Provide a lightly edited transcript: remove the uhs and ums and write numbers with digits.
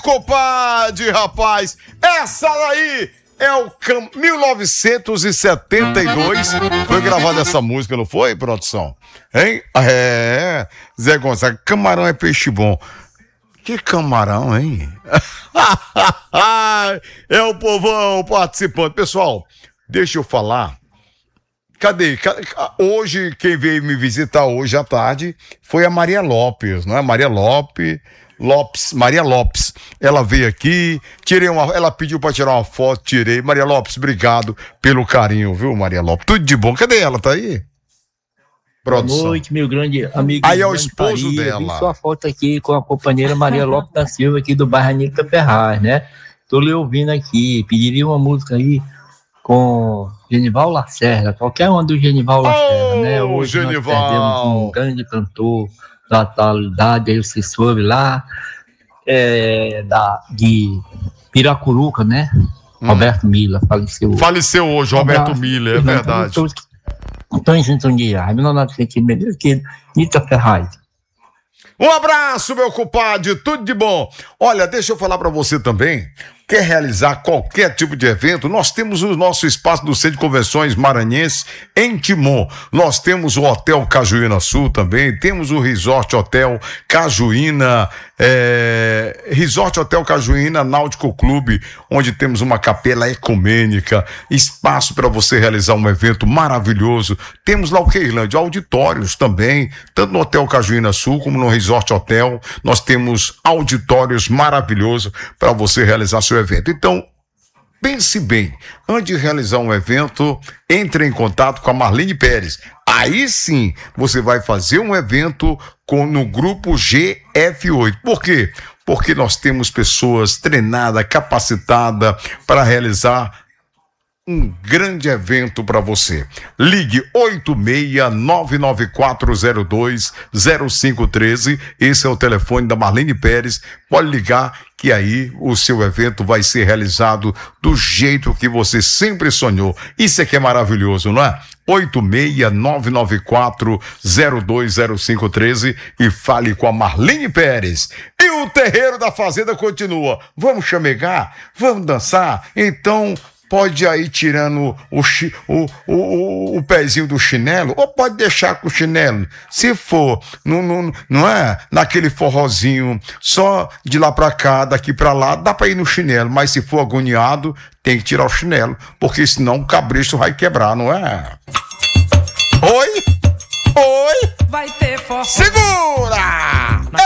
compadre, rapaz. Essa daí é o 1972. Foi gravada essa música, não foi, produção? Hein? É, Zé Gonzaga, camarão é peixe bom. Que camarão, hein? É o povão participando. Pessoal, deixa eu falar. Cadê? Hoje, quem veio me visitar hoje à tarde foi a Maria Lopes, não é? Maria Lopes. Ela veio aqui, ela pediu para tirar uma foto, tirei. Maria Lopes, obrigado pelo carinho, viu, Maria Lopes? Tudo de bom. Cadê ela? Tá aí? Produção. Boa noite, meu grande amigo. Aí é o esposo dela. Vi sua foto aqui com a companheira Maria Lopes da Silva, aqui do bairro Anitta Ferraz, né? Tô lhe ouvindo aqui. Pediria uma música aí com Genival Lacerda, qualquer uma do Genival Lacerda, né? Hoje Genival. nós perdemos um grande cantor da atualidade, aí você soube lá, de Piracuruca, né? Roberto Miller, faleceu. Faleceu hoje, Roberto Miller, é verdade. Estou em sintonia, Raimundo Medeiros, aqui, Anitta Ferraz. Um abraço, meu compadre, tudo de bom. Olha, deixa eu falar para você também. Quer realizar qualquer tipo de evento? Nós temos o nosso espaço do Centro de Convenções Maranhense em Timon. Nós temos o Hotel Cajuína Sul também, temos o Resort Hotel Cajuína, Resort Hotel Cajuína Náutico Clube, onde temos uma capela ecumênica, espaço para você realizar um evento maravilhoso. Temos lá o que, Irlândia? Auditórios também, tanto no Hotel Cajuína Sul como no Resort Hotel. Nós temos auditórios maravilhosos para você realizar seu evento. Então, pense bem, antes de realizar um evento, entre em contato com a Marlene Pérez. Aí sim, você vai fazer um evento no grupo GF8. Por quê? Porque nós temos pessoas treinadas, capacitadas para realizar um grande evento para você. Ligue 86994020513. Esse é o telefone da Marlene Pérez. Pode ligar que aí o seu evento vai ser realizado do jeito que você sempre sonhou. Isso é que é maravilhoso, não é? 86994020513 e fale com a Marlene Pérez. E o terreiro da fazenda continua. Vamos chamegar? Vamos dançar? Então pode aí tirando o pezinho do chinelo, ou pode deixar com o chinelo. Se for, não é naquele forrozinho, só de lá pra cá, daqui pra lá, dá pra ir no chinelo. Mas se for agoniado, tem que tirar o chinelo, porque senão o cabresto vai quebrar, não é? Oi? Oi? Vai ter forró. Segura!